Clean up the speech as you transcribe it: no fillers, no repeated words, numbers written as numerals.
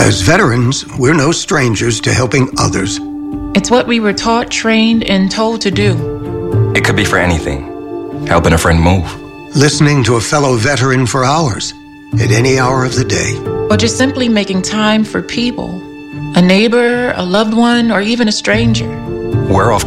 As veterans, we're no strangers to helping others. It's what we were taught, trained, and told to do. It could be for anything. Helping a friend move. Listening to a fellow veteran for hours, at any hour of the day. Or just simply making time for people. A neighbor, a loved one, or even a stranger. We're off